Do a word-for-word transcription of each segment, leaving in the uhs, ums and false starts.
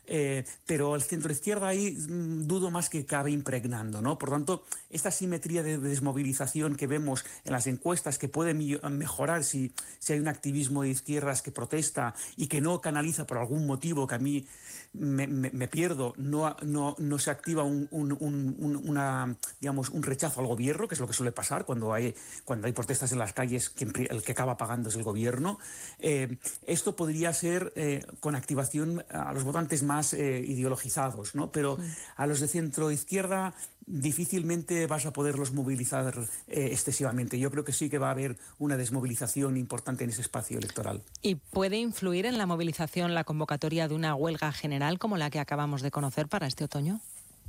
eh, pero el centro-izquierda ahí mmm, dudo más que cabe impregnando, ¿no? Por tanto, esta simetría de desmovilización que vemos en las encuestas, que puede mejorar si, si hay un activismo de izquierdas que protesta y que no canaliza por algún motivo que a mí me, me, me pierdo, no, no, no se activa un, un, un, una, digamos, un rechazo al gobierno, que es lo que suele pasar cuando hay, cuando hay protestas en las calles, que el que acaba pagando es el gobierno. Eh, esto podría ser eh, con activación a los votantes más eh, ideologizados, ¿no? Pero sí. A los de centro-izquierda difícilmente vas a poderlos movilizar eh, excesivamente. Yo creo que sí que va a haber una desmovilización importante en ese espacio electoral. ¿Y puede influir en la movilización la convocatoria de una huelga general como la que acabamos de conocer para este otoño?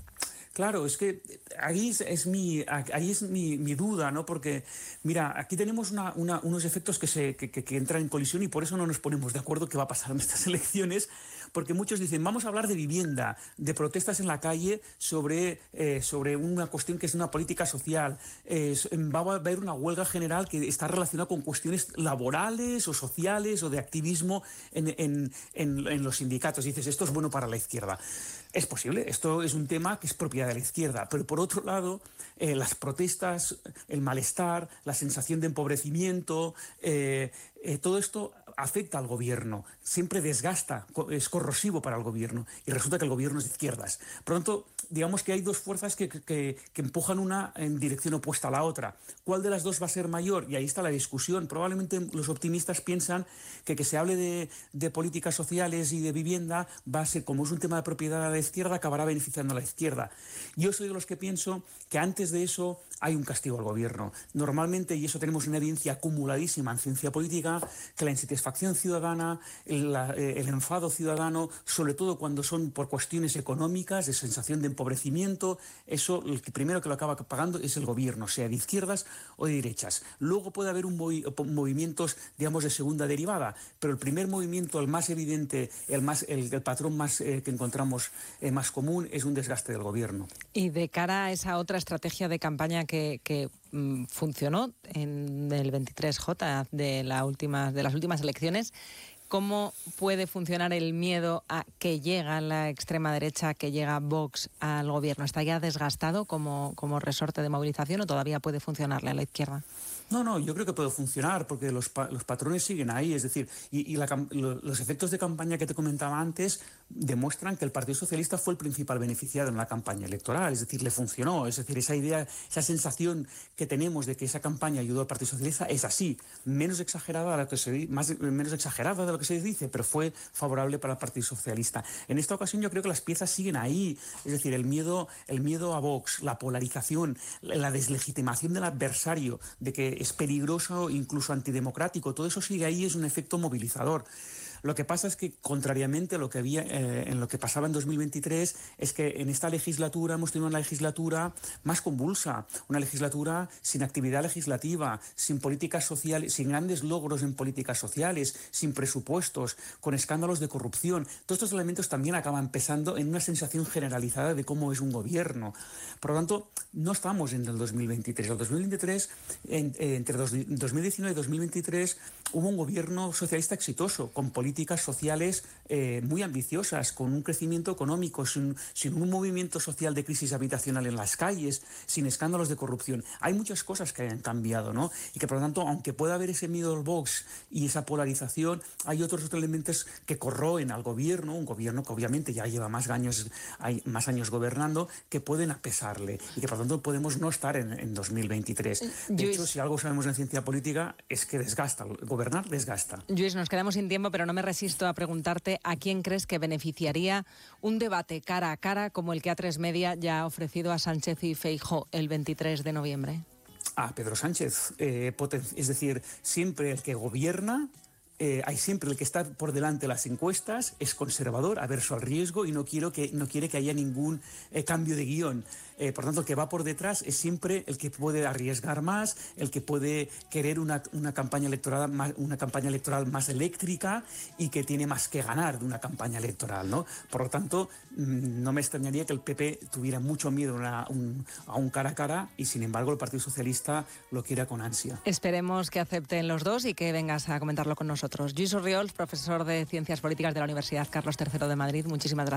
Claro, es que ahí es, es, mi, ahí es mi, mi duda, ¿no? Porque, mira, aquí tenemos una, una, unos efectos que, se, que, que, que entran en colisión y por eso no nos ponemos de acuerdo qué va a pasar en estas elecciones, porque muchos dicen, vamos a hablar de vivienda, de protestas en la calle sobre, eh, sobre una cuestión que es una política social, eh, va a haber una huelga general que está relacionada con cuestiones laborales o sociales o de activismo en, en, en, en los sindicatos. Y dices, esto es bueno para la izquierda. Es posible, esto es un tema que es propiedad de la izquierda, pero por otro lado, eh, las protestas, el malestar, la sensación de empobrecimiento, eh, eh, todo esto afecta al gobierno, siempre desgasta, es corrosivo para el gobierno y resulta que el gobierno es de izquierdas. Por lo tanto, digamos que hay dos fuerzas que, que, que empujan una en dirección opuesta a la otra. ¿Cuál de las dos va a ser mayor? Y ahí está la discusión. Probablemente los optimistas piensan que que se hable de, de políticas sociales y de vivienda va a ser, como es un tema de propiedad de la izquierda, acabará beneficiando a la izquierda. Yo soy de los que pienso que antes de eso hay un castigo al gobierno. Normalmente, y eso tenemos una evidencia acumuladísima en ciencia política, que la insatisfacción ciudadana, el, la, el enfado ciudadano, sobre todo cuando son por cuestiones económicas, de sensación de empobrecimiento, eso el que primero que lo acaba pagando es el gobierno, sea de izquierdas o de derechas. Luego puede haber un movi movimientos, digamos, de segunda derivada, pero el primer movimiento, el más evidente, el, más, el, el patrón más eh, que encontramos eh, más común es un desgaste del gobierno. Y de cara a esa otra estrategia de campaña que, que mmm, funcionó en el veintitrés J de, la última, de las últimas elecciones, ¿cómo puede funcionar el miedo a que llega la extrema derecha, que llega Vox al gobierno? ¿Está ya desgastado como, como resorte de movilización o todavía puede funcionarle a la izquierda? No, no, yo creo que puede funcionar porque los, pa los patrones siguen ahí, es decir, y, y la, lo, los efectos de campaña que te comentaba antes demuestran que el Partido Socialista fue el principal beneficiado en la campaña electoral, es decir, le funcionó, es decir, esa idea, esa sensación que tenemos de que esa campaña ayudó al Partido Socialista es así, menos exagerada de lo que se, más, menos exagerada de lo que se dice, pero fue favorable para el Partido Socialista. En esta ocasión yo creo que las piezas siguen ahí, es decir, el miedo, el miedo a Vox, la polarización, la deslegitimación del adversario, de que es peligroso, incluso antidemocrático, todo eso sigue ahí, es un efecto movilizador. Lo que pasa es que, contrariamente a lo que había eh, en lo que pasaba en dos mil veintitrés, es que en esta legislatura hemos tenido una legislatura más convulsa, una legislatura sin actividad legislativa, sin políticas sociales, sin grandes logros en políticas sociales, sin presupuestos, con escándalos de corrupción. Todos estos elementos también acaban pesando en una sensación generalizada de cómo es un gobierno. Por lo tanto, no estamos en el dos mil veintitrés. El dos mil veintitrés, en, eh, entre dos mil diecinueve y dos mil veintitrés, hubo un gobierno socialista exitoso, con políticas políticas sociales eh, muy ambiciosas, con un crecimiento económico, sin, sin un movimiento social de crisis habitacional en las calles, sin escándalos de corrupción. Hay muchas cosas que han cambiado, ¿no? Y que, por lo tanto, aunque pueda haber ese miedo al Vox y esa polarización, hay otros, otros elementos que corroen al gobierno, un gobierno que obviamente ya lleva más años, hay más años gobernando, que pueden apesarle y que, por lo tanto, podemos no estar en, en dos mil veintitrés. De Lluís, hecho, si algo sabemos en ciencia política es que desgasta, gobernar desgasta. Lluís, nos quedamos sin tiempo, pero no me resisto a preguntarte a quién crees que beneficiaría un debate cara a cara como el que A tres Media ya ha ofrecido a Sánchez y Feijóo el veintitrés de noviembre. A Pedro Sánchez, eh, es decir, siempre el que gobierna, eh, hay siempre el que está por delante de las encuestas, es conservador, averso al riesgo y no, quiero que, no quiere que haya ningún eh, cambio de guión. Eh, por tanto, el que va por detrás es siempre el que puede arriesgar más, el que puede querer una, una, campaña electoral más, una campaña electoral más eléctrica y que tiene más que ganar de una campaña electoral, ¿no? Por lo tanto, mmm, no me extrañaría que el P P tuviera mucho miedo a, una, un, a un cara a cara y, sin embargo, el Partido Socialista lo quiera con ansia. Esperemos que acepten los dos y que vengas a comentarlo con nosotros. Lluís Orriols, profesor de Ciencias Políticas de la Universidad Carlos tercero de Madrid, muchísimas gracias.